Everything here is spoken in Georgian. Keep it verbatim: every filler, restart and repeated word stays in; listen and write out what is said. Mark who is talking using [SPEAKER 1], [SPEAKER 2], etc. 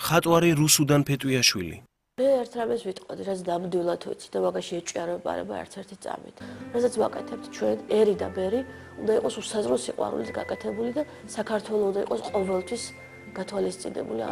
[SPEAKER 1] მხატვარი რუსუდან ფეტვიაშვილი.
[SPEAKER 2] მე ერთ რამეს ვიტყოდი, რაც ნამდვილად ვიცი და მაგაში ეჭვიარება ერთ-ერთი წამით. რასაც ვაკეთებთ ჩვენ ერი და ბერი, უნდა იყოს უსაზრო სიყვარულით გაკეთებული და საქართველოს უნდა იყოს ყოველთვის გათვალისწინებული.